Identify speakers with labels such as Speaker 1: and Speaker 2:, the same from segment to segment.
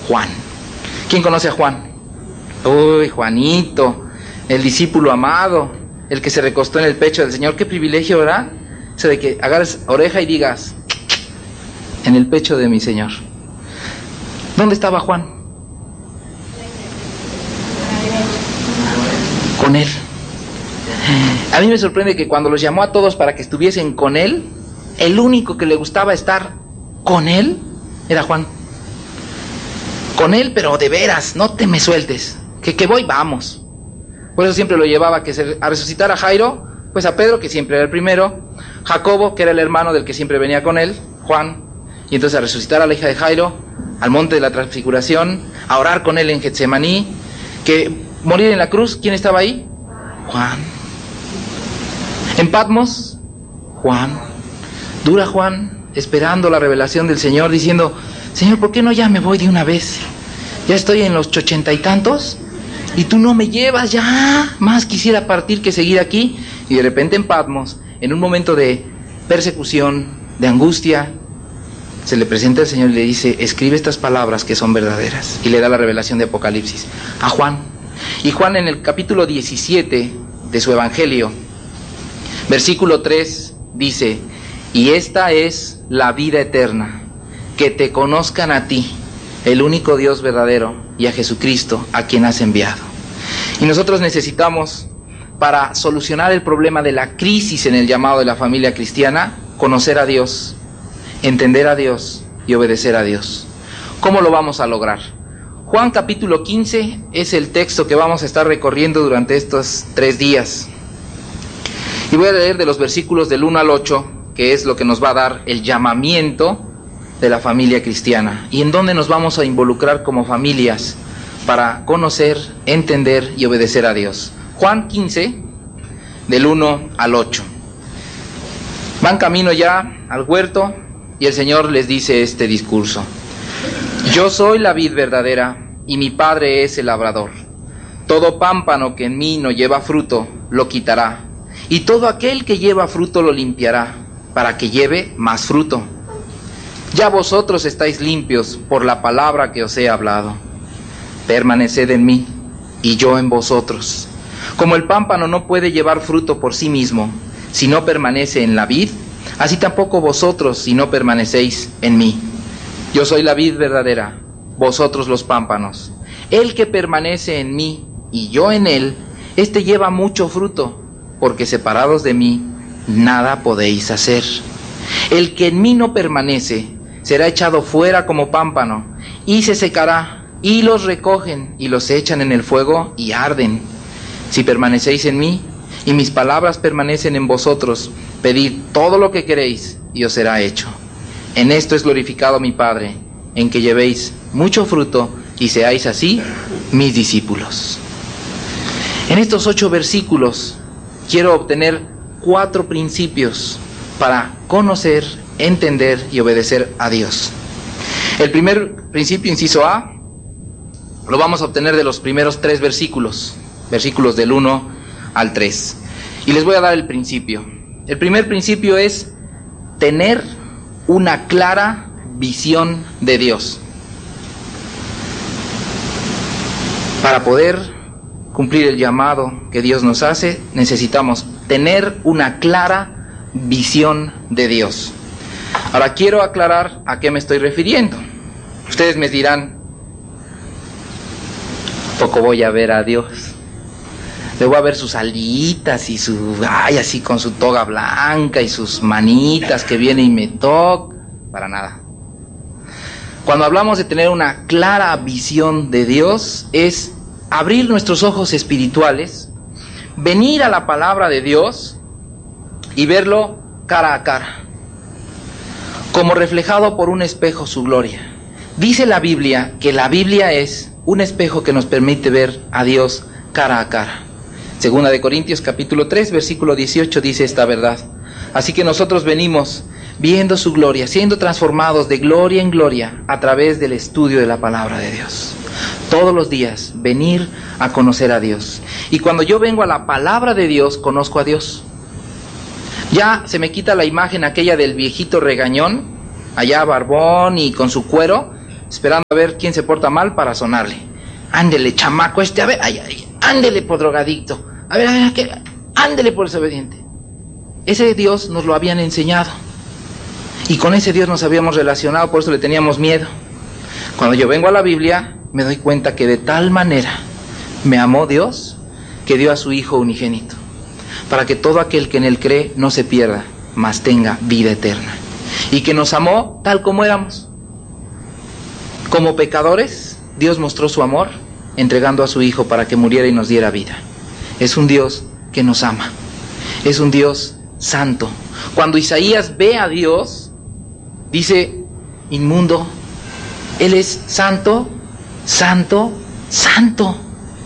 Speaker 1: Juan. ¿Quién conoce a Juan? Uy, Juanito, el discípulo amado, el que se recostó en el pecho del Señor. Qué privilegio, ¿verdad? O sea, de que agarres oreja y digas, en el pecho de mi Señor. ¿Dónde estaba Juan? Con él. A mí me sorprende que cuando los llamó a todos para que estuviesen con él, el único que le gustaba estar con él era Juan. Con él, pero de veras, no te me sueltes, que voy, vamos. Por eso siempre lo llevaba a resucitar a Jairo, pues a Pedro, que siempre era el primero, Jacobo, que era el hermano del que siempre venía con él, Juan, y entonces a resucitar a la hija de Jairo, al monte de la transfiguración, a orar con él en Getsemaní, que morir en la cruz, ¿quién estaba ahí? Juan. En Patmos, Juan. Dura Juan, esperando la revelación del Señor, diciendo, Señor, ¿por qué no ya me voy de una vez? Ya estoy en los 80 y tantos, y tú no me llevas, ya más quisiera partir que seguir aquí. Y de repente en Patmos, en un momento de persecución, de angustia, se le presenta el Señor y le dice, escribe estas palabras que son verdaderas, y le da la revelación de Apocalipsis a Juan. Y Juan, en el capítulo 17 de su evangelio, versículo 3, dice, y esta es la vida eterna, que te conozcan a ti, el único Dios verdadero, y a Jesucristo, a quien has enviado. Y nosotros necesitamos, para solucionar el problema de la crisis en el llamado de la familia cristiana, conocer a Dios, entender a Dios y obedecer a Dios. ¿Cómo lo vamos a lograr? Juan capítulo 15 es el texto que vamos a estar recorriendo durante estos 3 días. Y voy a leer de los versículos del 1 al 8, que es lo que nos va a dar el llamamiento de la familia cristiana, y en dónde nos vamos a involucrar como familias para conocer, entender y obedecer a Dios. Juan 15, del 1 al 8. Van camino ya al huerto y el Señor les dice este discurso. Yo soy la vid verdadera y mi Padre es el labrador. Todo pámpano que en mí no lleva fruto, lo quitará, y todo aquel que lleva fruto lo limpiará, para que lleve más fruto. Ya vosotros estáis limpios por la palabra que os he hablado. Permaneced en mí, y yo en vosotros. Como el pámpano no puede llevar fruto por sí mismo, si no permanece en la vid, así tampoco vosotros, si no permanecéis en mí. Yo soy la vid verdadera, vosotros los pámpanos. El que permanece en mí, y yo en él, éste lleva mucho fruto, porque separados de mí, nada podéis hacer. El que en mí no permanece, será echado fuera como pámpano, y se secará, y los recogen, y los echan en el fuego, y arden. Si permanecéis en mí, y mis palabras permanecen en vosotros, pedid todo lo que queréis, y os será hecho. En esto es glorificado mi Padre, en que llevéis mucho fruto, y seáis así mis discípulos. En estos 8 versículos, quiero obtener 4 principios para conocer, entender y obedecer a Dios. El primer principio, inciso A, lo vamos a obtener de los primeros 3 versículos, versículos del 1 al 3. Y les voy a dar el principio. El primer principio es tener una clara visión de Dios. Para poder cumplir el llamado que Dios nos hace, necesitamos tener una clara visión de Dios. Ahora quiero aclarar a qué me estoy refiriendo. Ustedes me dirán, poco voy a ver a Dios. Le voy a ver sus alitas y así con su toga blanca y sus manitas que viene y me toca. Para nada. Cuando hablamos de tener una clara visión de Dios, es abrir nuestros ojos espirituales, venir a la palabra de Dios y verlo cara a cara, como reflejado por un espejo su gloria. Dice la Biblia que la Biblia es un espejo que nos permite ver a Dios cara a cara. Segunda de Corintios capítulo 3, versículo 18 dice esta verdad. Así que nosotros venimos viendo su gloria, siendo transformados de gloria en gloria a través del estudio de la palabra de Dios. Todos los días venir a conocer a Dios. Y cuando yo vengo a la palabra de Dios, conozco a Dios. Ya se me quita la imagen aquella del viejito regañón, allá barbón y con su cuero, esperando a ver quién se porta mal para sonarle. Ándele, chamaco a ver, ándele por drogadicto, a ver, ándele por desobediente. Ese Dios nos lo habían enseñado. Y con ese Dios nos habíamos relacionado, por eso le teníamos miedo. Cuando yo vengo a la Biblia, me doy cuenta que de tal manera me amó Dios, que dio a su Hijo unigénito, para que todo aquel que en Él cree no se pierda, mas tenga vida eterna. Y que nos amó tal como éramos. Como pecadores, Dios mostró su amor, entregando a su Hijo para que muriera y nos diera vida. Es un Dios que nos ama. Es un Dios santo. Cuando Isaías ve a Dios, dice, inmundo, Él es santo, santo, santo.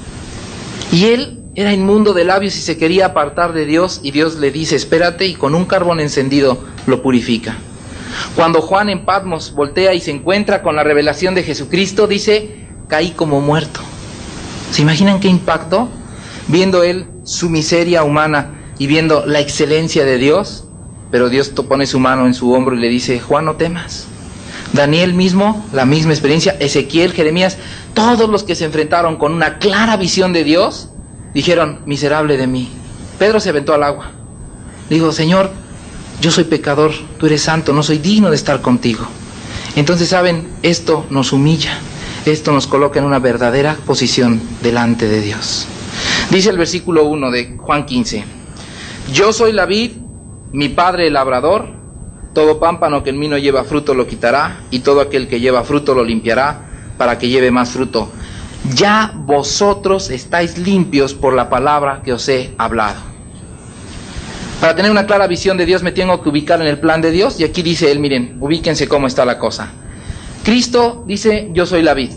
Speaker 1: Y Él era inmundo de labios y se quería apartar de Dios, y Dios le dice, espérate, y con un carbón encendido lo purifica. Cuando Juan en Patmos voltea y se encuentra con la revelación de Jesucristo, dice, caí como muerto. ¿Se imaginan qué impacto? Viendo él su miseria humana y viendo la excelencia de Dios, pero Dios pone su mano en su hombro y le dice, Juan, no temas. Daniel mismo, la misma experiencia, Ezequiel, Jeremías, todos los que se enfrentaron con una clara visión de Dios, dijeron, miserable de mí. Pedro se aventó al agua. Dijo, Señor, yo soy pecador, tú eres santo, no soy digno de estar contigo. Entonces, ¿saben? Esto nos humilla, esto nos coloca en una verdadera posición delante de Dios. Dice el versículo 1 de Juan 15, yo soy la vid, mi padre el labrador, todo pámpano que en mí no lleva fruto lo quitará, y todo aquel que lleva fruto lo limpiará, para que lleve más fruto. Ya vosotros estáis limpios por la palabra que os he hablado. Para tener una clara visión de Dios me tengo que ubicar en el plan de Dios, y aquí dice él, miren, ubíquense cómo está la cosa. Cristo dice, yo soy la vid.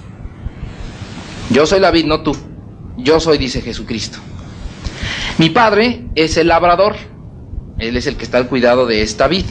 Speaker 1: Yo soy la vid, no tú. Yo soy, dice Jesucristo. Mi Padre es el labrador. Él es el que está al cuidado de esta vid.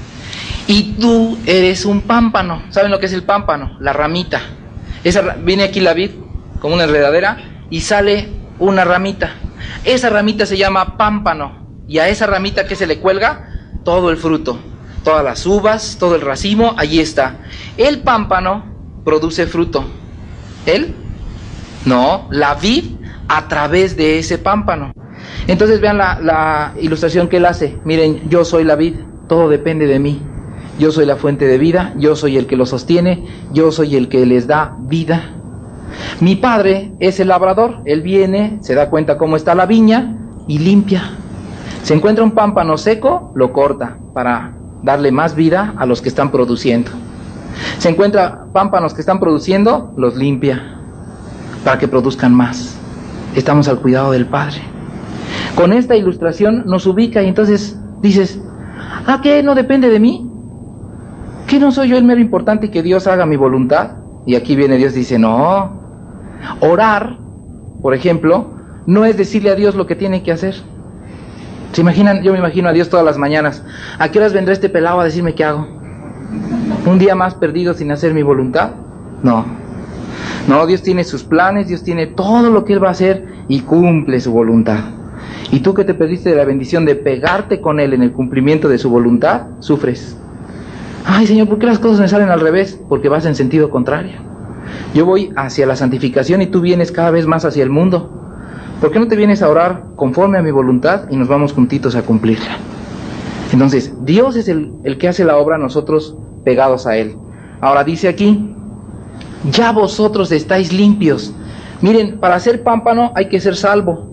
Speaker 1: Y tú eres un pámpano. ¿Saben lo que es el pámpano? La ramita. Viene aquí la vid como una enredadera y sale una ramita. Esa ramita se llama pámpano. Y a esa ramita que se le cuelga todo el fruto, todas las uvas, todo el racimo, allí está. El pámpano produce fruto. ¿Él? No, la vid a través de ese pámpano. Entonces vean la ilustración que él hace. Miren, yo soy la vid, todo depende de mí. Yo soy la fuente de vida, yo soy el que lo sostiene, yo soy el que les da vida. Mi Padre es el labrador, él viene, se da cuenta cómo está la viña y limpia. Se encuentra un pámpano seco, lo corta para darle más vida a los que están produciendo. Se encuentra pámpanos que están produciendo, los limpia para que produzcan más. Estamos al cuidado del Padre. Con esta ilustración nos ubica y entonces dices, ¿ah, qué? ¿No depende de mí? ¿Qué no soy yo el mero importante y que Dios haga mi voluntad? Y aquí viene Dios y dice, no. Orar, por ejemplo, no es decirle a Dios lo que tiene que hacer. ¿Se imaginan? Yo me imagino a Dios todas las mañanas. ¿A qué horas vendrá este pelado a decirme qué hago? ¿Un día más perdido sin hacer mi voluntad? No. No, Dios tiene sus planes, Dios tiene todo lo que Él va a hacer y cumple su voluntad. Y tú que te perdiste de la bendición de pegarte con Él en el cumplimiento de su voluntad, sufres. Ay, Señor, ¿por qué las cosas me salen al revés? Porque vas en sentido contrario. Yo voy hacia la santificación y tú vienes cada vez más hacia el mundo. ¿Por qué no te vienes a orar conforme a mi voluntad y nos vamos juntitos a cumplirla? Entonces, Dios es el que hace la obra, nosotros pegados a Él. Ahora dice aquí, ya vosotros estáis limpios. Miren, para ser pámpano hay que ser salvo.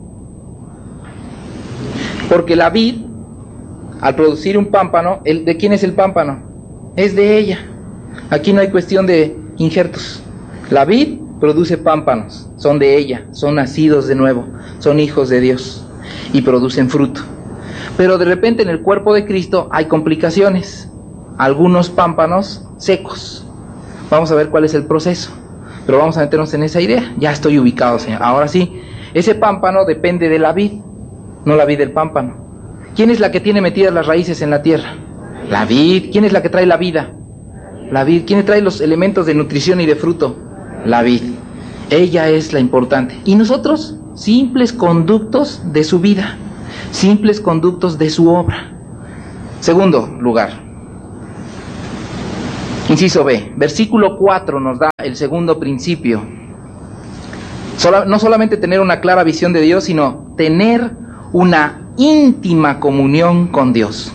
Speaker 1: Porque la vid, al producir un pámpano, ¿de quién es el pámpano? Es de ella. Aquí no hay cuestión de injertos. La vid produce pámpanos, son de ella, son nacidos de nuevo, son hijos de Dios y producen fruto. Pero de repente en el cuerpo de Cristo hay complicaciones, algunos pámpanos secos. Vamos a ver cuál es el proceso, pero vamos a meternos en esa idea. Ya estoy ubicado, Señor. Ahora sí, ese pámpano depende de la vid, no la vid del pámpano. ¿Quién es la que tiene metidas las raíces en la tierra? La vid. ¿Quién es la que trae la vida? La vid. ¿Quién trae los elementos de nutrición y de fruto? La vid. Ella es la importante. Y nosotros, simples conductos de su vida, simples conductos de su obra. Segundo lugar, Inciso B, versículo 4 nos da el segundo principio. No solamente tener una clara visión de Dios, sino tener una íntima comunión con Dios.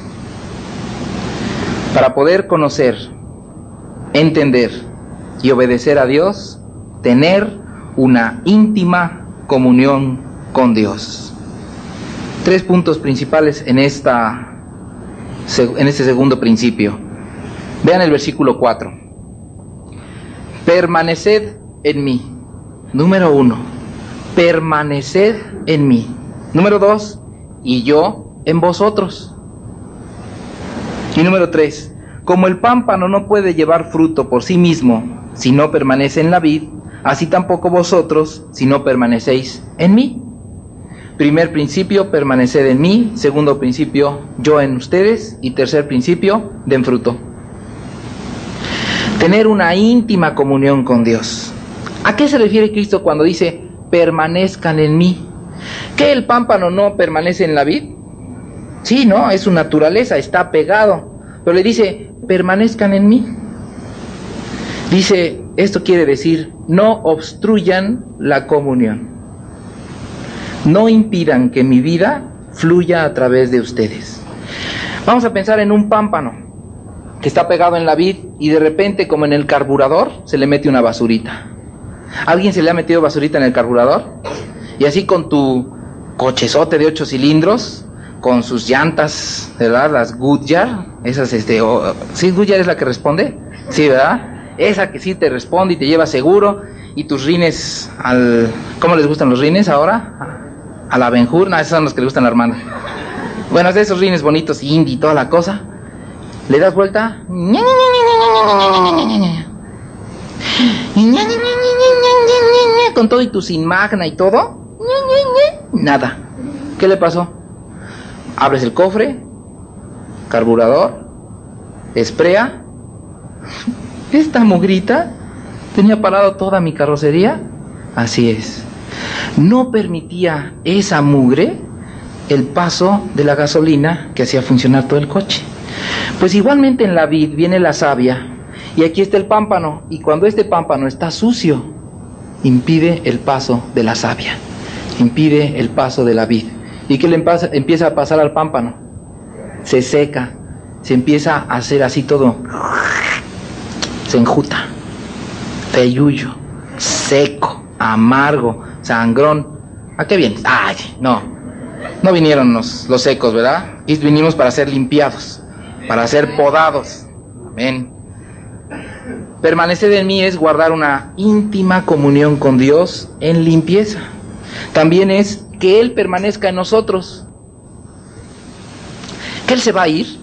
Speaker 1: Para poder conocer, entender y obedecer a Dios, tener una íntima comunión con Dios. 3 puntos principales en este segundo principio. Vean el versículo 4. Permaneced en mí. Número 1, permaneced en mí. Número 2, y yo en vosotros. Y número 3, como el pámpano no puede llevar fruto por sí mismo si no permanece en la vid, así tampoco vosotros si no permanecéis en mí. Primer principio, permaneced en mí. Segundo principio, yo en ustedes. Y tercer principio, den fruto. Tener una íntima comunión con Dios. ¿A qué se refiere Cristo cuando dice permanezcan en mí? ¿Que el pámpano no permanece en la vid? Sí, no, es su naturaleza, está pegado. Pero le dice permanezcan en mí. Dice, esto quiere decir, no obstruyan la comunión. No impidan que mi vida fluya a través de ustedes. Vamos a pensar en un pámpano que está pegado en la vid y de repente, como en el carburador, se le mete una basurita. ¿Alguien se le ha metido basurita en el carburador? Y así con tu cochezote de 8 cilindros, con sus llantas, ¿verdad? Las Goodyear, esas ¿sí Goodyear es la que responde? Sí, ¿verdad? Esa que sí te responde y te lleva seguro, y tus rines ¿cómo les gustan los rines ahora? A la Ben-Hur, no, esos son los que le gustan a Armando. Bueno, es de esos rines bonitos, Indy y toda la cosa. Le das vuelta, con todo y tu sin magna y todo, nada. ¿Qué le pasó? Abres el cofre, carburador, esprea. Esta mugrita tenía parado toda mi carrocería. Así es. No permitía esa mugre el paso de la gasolina que hacía funcionar todo el coche. Pues igualmente en la vid viene la savia, y aquí está el pámpano, y cuando este pámpano está sucio, impide el paso de la savia, impide el paso de la vid. ¿Y qué le empieza a pasar al pámpano? Se seca, se empieza a hacer así todo, se enjuta, feyuyo, seco, amargo, sangrón. ¿A qué vienes? Ay, no vinieron los secos, ¿verdad? Y vinimos para ser limpiados, para ser podados. Amén. Permanecer en mí es guardar una íntima comunión con Dios en limpieza. También es que Él permanezca en nosotros. ¿Que Él se va a ir?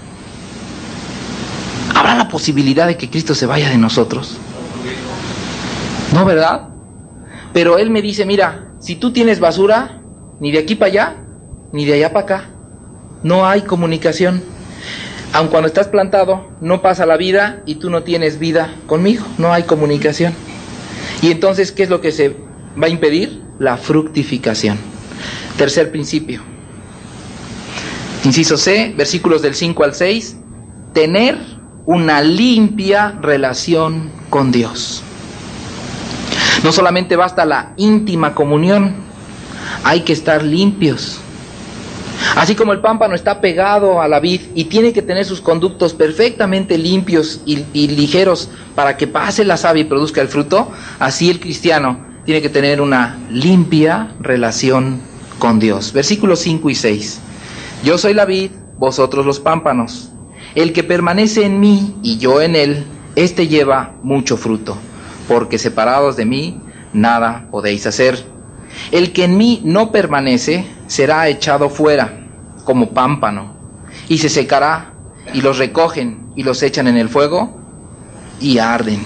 Speaker 1: ¿Habrá la posibilidad de que Cristo se vaya de nosotros? No, ¿verdad? Pero Él me dice, mira, si tú tienes basura, ni de aquí para allá, ni de allá para acá. No hay comunicación. Aun cuando estás plantado, no pasa la vida y tú no tienes vida conmigo. No hay comunicación. Y entonces, ¿qué es lo que se va a impedir? La fructificación. Tercer principio. Inciso C, versículos del 5 al 6. Tener una limpia relación con Dios. No solamente basta la íntima comunión, hay que estar limpios. Así como el pámpano está pegado a la vid y tiene que tener sus conductos perfectamente limpios y ligeros para que pase la savia y produzca el fruto, así el cristiano tiene que tener una limpia relación con Dios. Versículos 5 y 6. Yo soy la vid, vosotros los pámpanos. El que permanece en mí y yo en él, éste lleva mucho fruto, porque separados de mí nada podéis hacer. El que en mí no permanece será echado fuera como pámpano y se secará, y los recogen y los echan en el fuego y arden.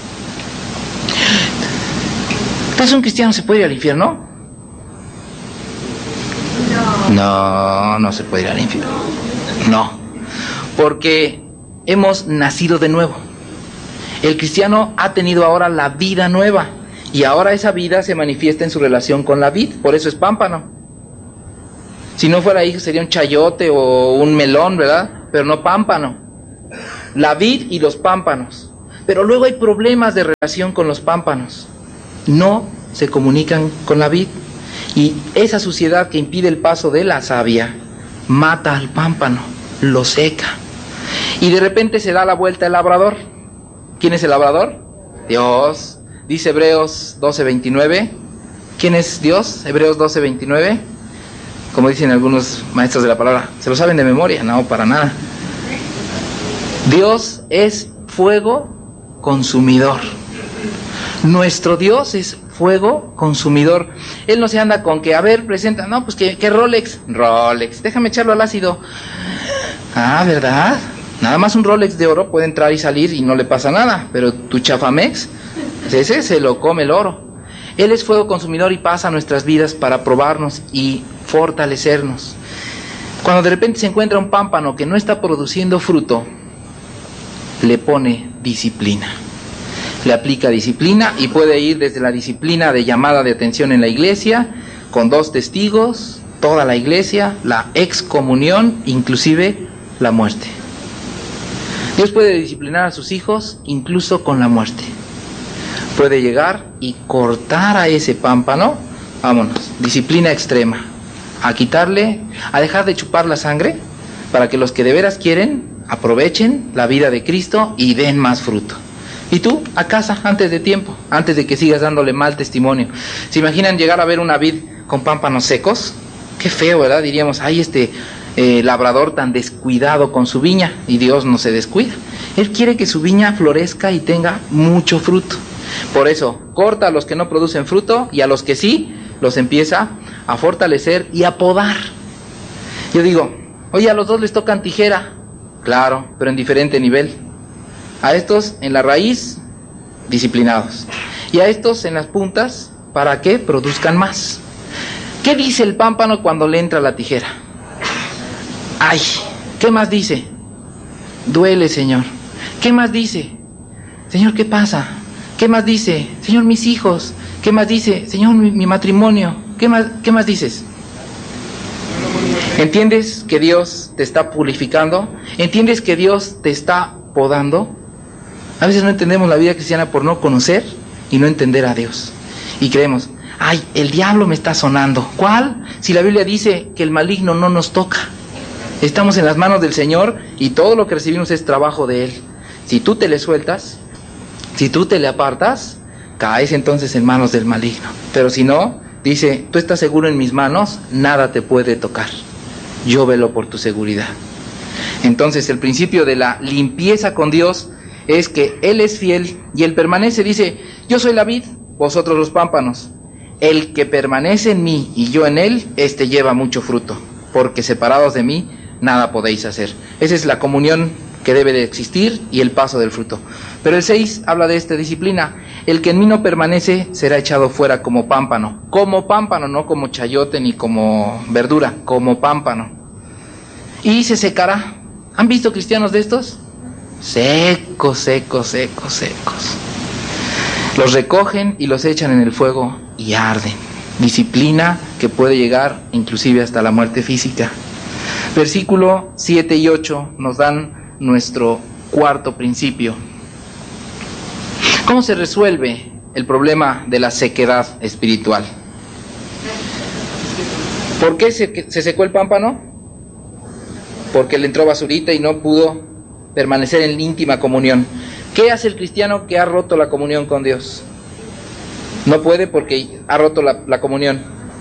Speaker 1: ¿Entonces un cristiano se puede ir al infierno? No se puede ir al infierno. No, porque hemos nacido de nuevo. El cristiano ha tenido ahora la vida nueva. Y ahora esa vida se manifiesta en su relación con la vid, por eso es pámpano. Si no fuera hijo sería un chayote o un melón, ¿verdad? Pero no pámpano. la vid y los pámpanos. Pero luego hay problemas de relación con los pámpanos. No se comunican con la vid. Y esa suciedad que impide el paso de la savia mata al pámpano, lo seca. Y de repente se da la vuelta el labrador. ¿Quién es el labrador? Dios. Dice Hebreos 12:29. ¿Quién es Dios? Hebreos 12:29. Como dicen algunos maestros de la palabra, ¿se lo saben de memoria? No, para nada. Dios es fuego consumidor. Nuestro Dios es fuego consumidor. Él no se anda con que, a ver, presenta, no, pues que Rolex, déjame echarlo al ácido. Ah, ¿verdad? Nada más un Rolex de oro puede entrar y salir y no le pasa nada, pero tu Chafamex, ese se lo come el oro. Él es fuego consumidor y pasa a nuestras vidas para probarnos y fortalecernos. Cuando de repente se encuentra un pámpano que no está produciendo fruto, le pone disciplina. Le aplica disciplina y puede ir desde la disciplina de llamada de atención en la iglesia, con 2 testigos, toda la iglesia, la excomunión, inclusive la muerte. Dios puede disciplinar a sus hijos incluso con la muerte. Puede llegar y cortar a ese pámpano, vámonos, disciplina extrema, a quitarle, a dejar de chupar la sangre, para que los que de veras quieren aprovechen la vida de Cristo y den más fruto. Y tú, a casa, antes de tiempo, antes de que sigas dándole mal testimonio. ¿Se imaginan llegar a ver una vid con pámpanos secos? Qué feo, ¿verdad? Diríamos, ay, labrador tan descuidado con su viña, y Dios no se descuida. Él quiere que su viña florezca y tenga mucho fruto. Por eso, corta a los que no producen fruto y a los que sí, los empieza a fortalecer y a podar. Yo digo, oye, a los 2 les tocan tijera. Claro, pero en diferente nivel. A estos en la raíz, disciplinados. Y a estos en las puntas, para que produzcan más. ¿Qué dice el pámpano cuando le entra la tijera? Ay, ¿qué más dice? Duele, Señor. ¿Qué más dice? Señor, ¿qué pasa? ¿Qué más dice? Señor, mis hijos. ¿Qué más dice? Señor, mi matrimonio. ¿Qué más dices? ¿Entiendes que Dios te está purificando? ¿Entiendes que Dios te está podando? A veces no entendemos la vida cristiana por no conocer y no entender a Dios. Y creemos, ay, el diablo me está sonando. ¿Cuál? Si la Biblia dice que el maligno no nos toca. Estamos en las manos del Señor y todo lo que recibimos es trabajo de Él. Si tú te le sueltas, si tú te le apartas, caes entonces en manos del maligno. Pero si no, dice, tú estás seguro en mis manos, nada te puede tocar. Yo velo por tu seguridad. Entonces el principio de la limpieza con Dios es que Él es fiel y Él permanece. Dice, yo soy la vid, vosotros los pámpanos. El que permanece en mí y yo en Él, éste lleva mucho fruto, porque separados de mí, nada podéis hacer. Esa es la comunión que debe de existir y el paso del fruto. Pero el 6 habla de esta disciplina. El que en mí no permanece será echado fuera como pámpano, no como chayote ni como verdura, como pámpano. Y se secará. ¿Han visto cristianos de estos? Secos. Los recogen y los echan en el fuego y arden. Disciplina que puede llegar inclusive hasta la muerte física. Versículo 7 y 8 nos dan nuestro cuarto principio. ¿Cómo se resuelve el problema de la sequedad espiritual? ¿Por qué se secó el pámpano? Porque le entró basurita y no pudo permanecer en íntima comunión. ¿Qué hace el cristiano que ha roto la comunión con Dios? No puede porque ha roto la comunión.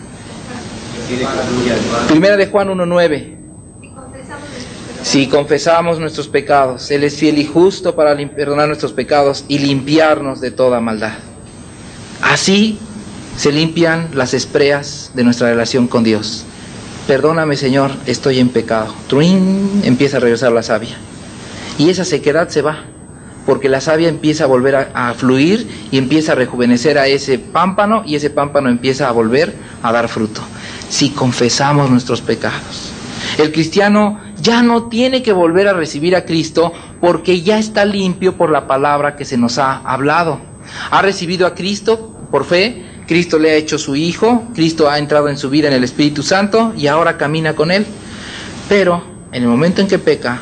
Speaker 1: Primera de Juan 1:9. Si confesamos nuestros pecados, Él es fiel y justo para perdonar nuestros pecados y limpiarnos de toda maldad. Así se limpian las espreas de nuestra relación con Dios. Perdóname, Señor, estoy en pecado. ¡Truín! Empieza a regresar la savia. Y esa sequedad se va, porque la savia empieza a volver a fluir y empieza a rejuvenecer a ese pámpano, y ese pámpano empieza a volver a dar fruto. Si confesamos nuestros pecados. El cristiano ya no tiene que volver a recibir a Cristo porque ya está limpio por la palabra que se nos ha hablado. Ha recibido a Cristo por fe, Cristo le ha hecho su Hijo, Cristo ha entrado en su vida en el Espíritu Santo y ahora camina con Él. Pero en el momento en que peca,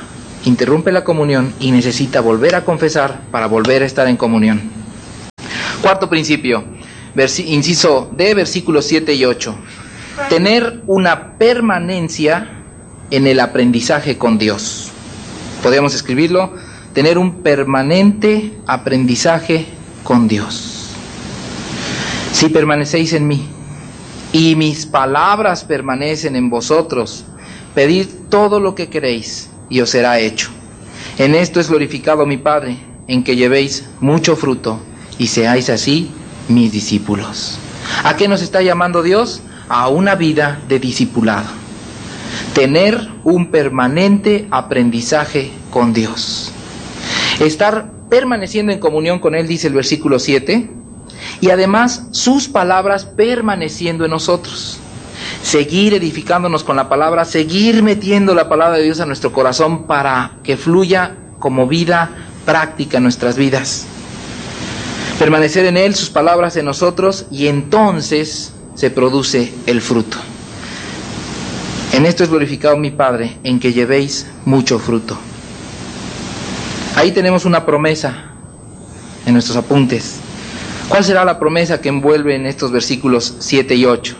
Speaker 1: interrumpe la comunión y necesita volver a confesar para volver a estar en comunión. Cuarto principio, inciso D, versículos 7 y 8. Tener una permanencia en el aprendizaje con Dios. Podríamos escribirlo, tener un permanente aprendizaje con Dios. Si permanecéis en mí y mis palabras permanecen en vosotros, pedid todo lo que queréis y os será hecho. En esto es glorificado mi Padre, en que llevéis mucho fruto y seáis así mis discípulos. ¿A qué nos está llamando Dios? A una vida de discipulado. Tener un permanente aprendizaje con Dios. Estar permaneciendo en comunión con Él, dice el versículo 7, y además sus palabras permaneciendo en nosotros. Seguir edificándonos con la palabra, seguir metiendo la palabra de Dios a nuestro corazón para que fluya como vida práctica en nuestras vidas. Permanecer en Él, sus palabras en nosotros, y entonces se produce el fruto. En esto es glorificado mi Padre, en que llevéis mucho fruto. Ahí tenemos una promesa en nuestros apuntes. ¿Cuál será la promesa que envuelve en estos versículos 7 y 8?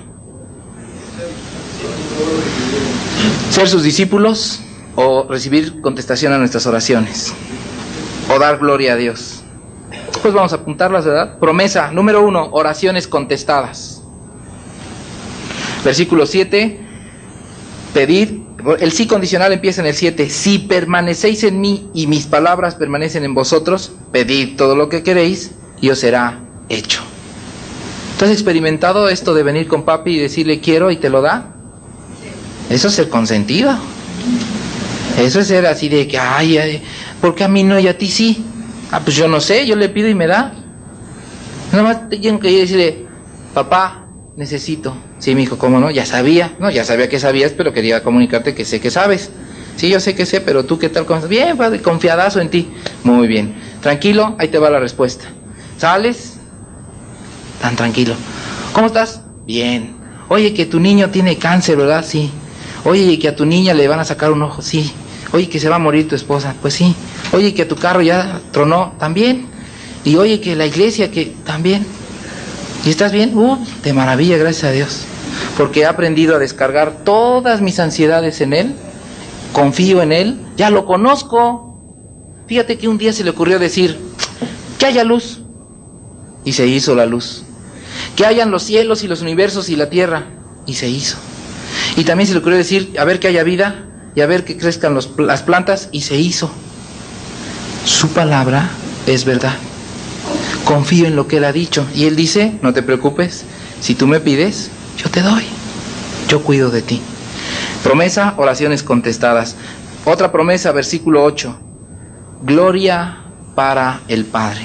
Speaker 1: Ser sus discípulos o recibir contestación a nuestras oraciones o dar gloria a Dios. Pues vamos a apuntarlas, ¿verdad? Promesa número 1, oraciones contestadas. Versículo 7, pedid, el sí condicional empieza en el 7, si permanecéis en mí y mis palabras permanecen en vosotros, pedid todo lo que queréis y os será hecho. ¿Tú has experimentado esto de venir con papi y decirle quiero y te lo da? Eso es ser consentido. Eso es ser así de que, ay, ¿por qué a mí no y a ti sí? Pues yo no sé, yo le pido y me da. Nada más tengo que decirle, papá, necesito. Sí, mi hijo, ¿cómo no? Ya sabía. No, ya sabía que sabías, pero quería comunicarte que sé que sabes. Sí, yo sé que sé, pero tú, ¿qué tal? Bien, padre, confiadazo en ti. Muy bien. Tranquilo, ahí te va la respuesta. ¿Sales? Tan tranquilo. ¿Cómo estás? Bien. Oye, que tu niño tiene cáncer, ¿verdad? Sí. Oye, que a tu niña le van a sacar un ojo. Sí. Oye, que se va a morir tu esposa. Pues sí. Oye, que a tu carro ya tronó. También. Y oye, que la iglesia, que también. ¿Y estás bien? De maravilla, gracias a Dios. Porque he aprendido a descargar todas mis ansiedades en Él. Confío en Él. Ya lo conozco. Fíjate que un día se le ocurrió decir, que haya luz. Y se hizo la luz. Que hayan los cielos y los universos y la tierra. Y se hizo. Y también se le ocurrió decir, a ver que haya vida y a ver que crezcan las plantas. Y se hizo. Su palabra es verdad. Confío en lo que Él ha dicho. Y Él dice, no te preocupes, si tú me pides, yo te doy. Yo cuido de ti. Promesa, oraciones contestadas. Otra promesa, versículo 8. Gloria para el Padre.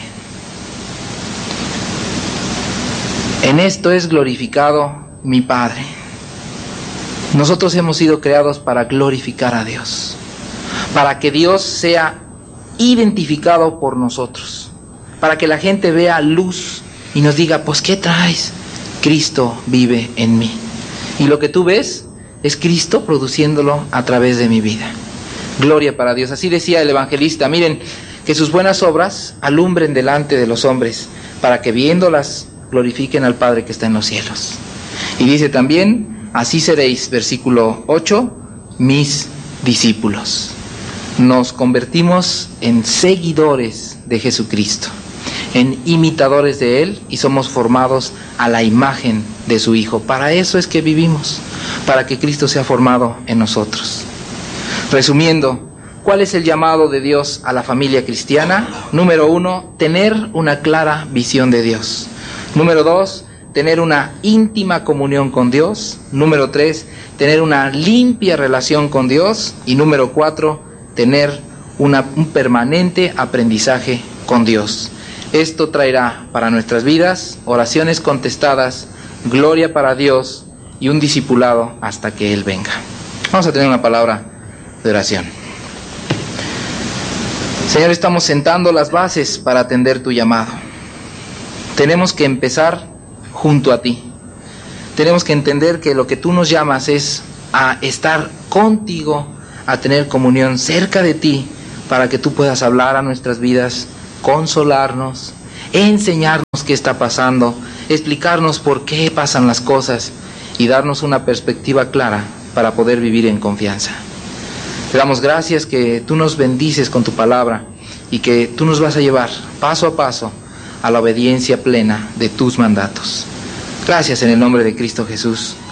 Speaker 1: En esto es glorificado mi Padre. Nosotros hemos sido creados para glorificar a Dios. Para que Dios sea identificado por nosotros. Para que la gente vea luz y nos diga, pues ¿qué traes? Cristo vive en mí. Y lo que tú ves es Cristo produciéndolo a través de mi vida. Gloria para Dios. Así decía el evangelista, miren, que sus buenas obras alumbren delante de los hombres, para que viéndolas glorifiquen al Padre que está en los cielos. Y dice también, así seréis, versículo 8, mis discípulos. Nos convertimos en seguidores de Jesucristo, en imitadores de Él, y somos formados a la imagen de su Hijo. Para eso es que vivimos, para que Cristo sea formado en nosotros. Resumiendo, ¿cuál es el llamado de Dios a la familia cristiana? Número 1, tener una clara visión de Dios. Número 2, tener una íntima comunión con Dios. Número 3, tener una limpia relación con Dios. Y número 4, tener un permanente aprendizaje con Dios. Esto traerá para nuestras vidas oraciones contestadas, gloria para Dios y un discipulado hasta que Él venga. Vamos a tener una palabra de oración. Señor, estamos sentando las bases para atender tu llamado. Tenemos que empezar junto a ti. Tenemos que entender que lo que tú nos llamas es a estar contigo, a tener comunión cerca de ti para que tú puedas hablar a nuestras vidas, consolarnos, enseñarnos qué está pasando, explicarnos por qué pasan las cosas y darnos una perspectiva clara para poder vivir en confianza. Te damos gracias que tú nos bendices con tu palabra y que tú nos vas a llevar paso a paso a la obediencia plena de tus mandatos. Gracias en el nombre de Cristo Jesús.